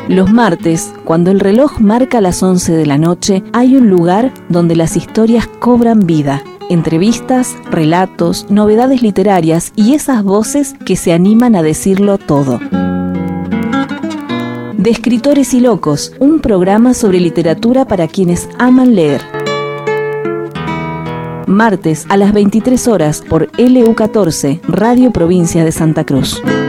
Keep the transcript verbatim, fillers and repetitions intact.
Los martes, cuando el reloj marca las once de la noche, hay un lugar donde las historias cobran vida. Entrevistas, relatos, novedades literarias y esas voces que se animan a decirlo todo. De Escritores y Locos, un programa sobre literatura para quienes aman leer. Martes a las veintitrés horas por L U catorce, Radio Provincia de Santa Cruz.